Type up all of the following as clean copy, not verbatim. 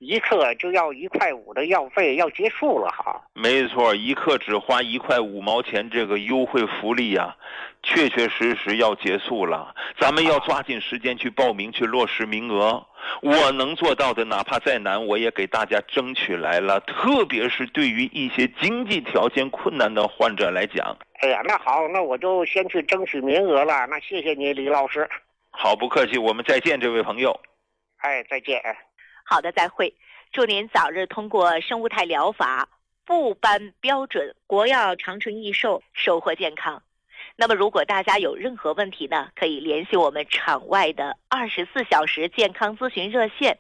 一克就要1.5块的药费，要结束了哈。 没错，一克只花1.5块钱，这个优惠福利啊，确确实实要结束了。咱们要抓紧时间去报名，去落实名额。我能做到的，哪怕再难，我也给大家争取来了。特别是对于一些经济条件困难的患者来讲。 哎呀，那好，那我就先去争取名额了。那谢谢你，李老师。 好，不客气，我们再见，这位朋友。 哎，再见。 好的，再会。祝您早日通过生物态疗法部颁标准国药长春益寿，收获健康。那么如果大家有任何问题呢，可以联系我们场外的24小时健康咨询热线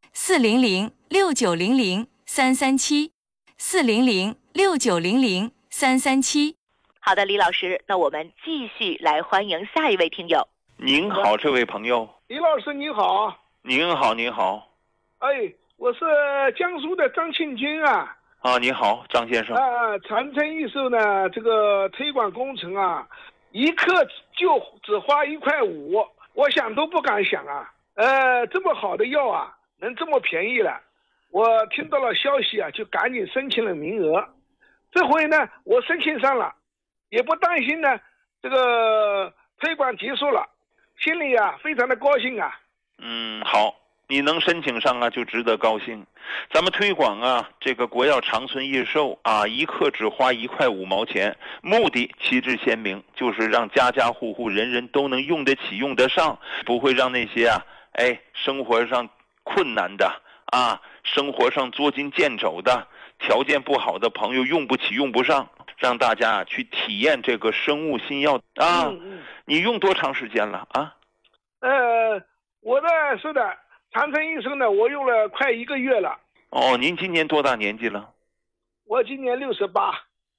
400-6900-337，400-6900-337。 好的，李老师，那我们继续来欢迎下一位听友。 您好，这位朋友。 李老师您好。 您好，您好。 哎，我是江苏的张庆军啊。 啊，你好，张先生。 长春益寿呢，这个推广工程啊，一克就只花1.5块，我想都不敢想啊。这么好的药啊，能这么便宜了，我听到了消息啊，就赶紧申请了名额。这回呢，我申请上了，也不担心呢，这个推广结束了，心里啊非常的高兴啊。 好。你能申请上啊，就值得高兴。咱们推广啊，这个国药长春益寿啊，一克只花1.5块钱，目的旗帜鲜明，就是让家家户户人人都能用得起、用得上，不会让那些生活上困难的啊，生活上捉襟见肘的、条件不好的朋友用不起、用不上，让大家去体验这个生物新药啊。你用多长时间了啊？ 我的是的。长春益寿呢，我用了快1个月了。 哦，您今年多大年纪了？ 我今年68。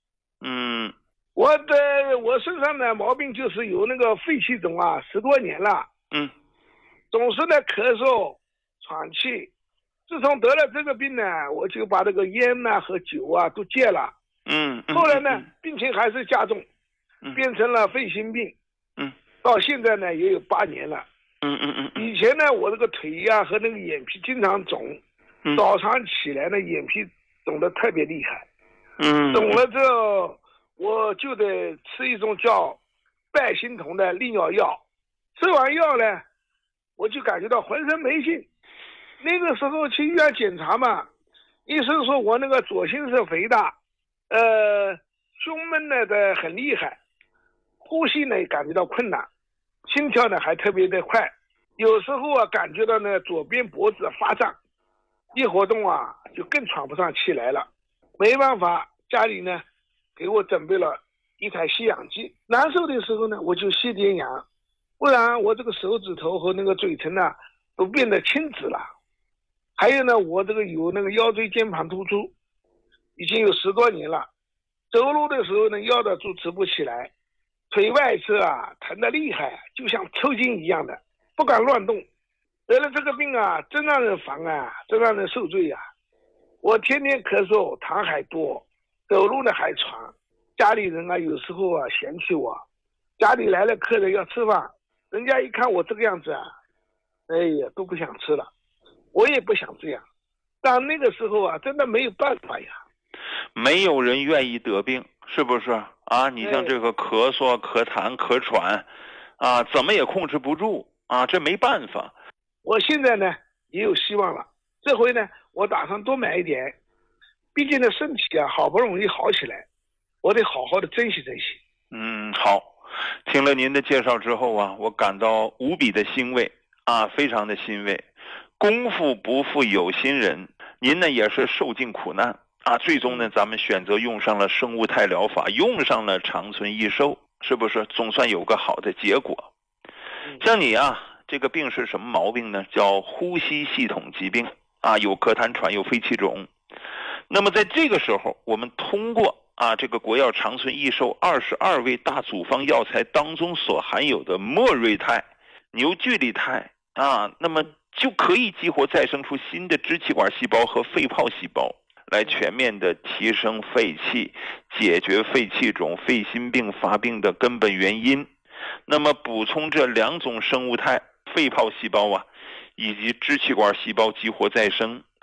我身上的毛病就是有那个肺气肿啊，10多年了。总是呢咳嗽、喘气。自从得了这个病呢，我就把这个烟呐和酒啊都戒了。后来呢，病情还是加重，变成了肺心病。到现在呢也有8年了。以前呢，我这个腿呀和那个眼皮经常肿，早上起来呢眼皮肿得特别厉害。肿了之后，我就得吃一种叫拜心酮的利尿药。吃完药呢，我就感觉到浑身没劲。那个时候去医院检查嘛，医生说我那个左心室肥大，胸闷呢的很厉害，呼吸呢感觉到困难，心跳呢还特别的快。有时候啊，感觉到呢左边脖子发胀，一活动啊就更喘不上气来了。没办法，家里呢给我准备了一台吸氧机。难受的时候呢，我就吸点氧，不然我这个手指头和那个嘴唇呢都变得青紫了。还有呢，我这个有那个腰椎间盘突出，已经有10多年了。走路的时候呢，腰的就直不起来，腿外侧啊疼得厉害，就像抽筋一样的。不敢乱动。得了这个病啊，真让人烦啊，真让人受罪啊。我天天咳嗽，痰还多，走路呢还喘。家里人啊有时候啊嫌弃我，家里来了客人要吃饭，人家一看我这个样子啊，哎呀都不想吃了。我也不想这样，但那个时候啊真的没有办法呀。 没有人愿意得病，是不是啊？你像这个咳嗽、咳痰、咳喘啊，怎么也控制不住啊，这没办法。 我现在呢也有希望了，这回呢我打算多买一点，毕竟呢身体啊好不容易好起来，我得好好的珍惜珍惜。 好，听了您的介绍之后啊，我感到无比的欣慰啊，非常的欣慰。功夫不负有心人，您呢也是受尽苦难啊，最终呢咱们选择用上了生物态疗法，用上了长春益寿，是不是总算有个好的结果？像你啊，这个病是什么毛病呢？叫呼吸系统疾病啊，有咳痰喘，有肺气肿。那么在这个时候，我们通过这个国药长春益寿22味大组方药材当中所含有的莫瑞泰、牛聚利肽那么就可以激活再生出新的支气管细胞和肺泡细胞，来全面的提升肺气，解决肺气肿、肺心病发病的根本原因。那么补充这2种生物肽，肺泡细胞以及支气管细胞激活再生，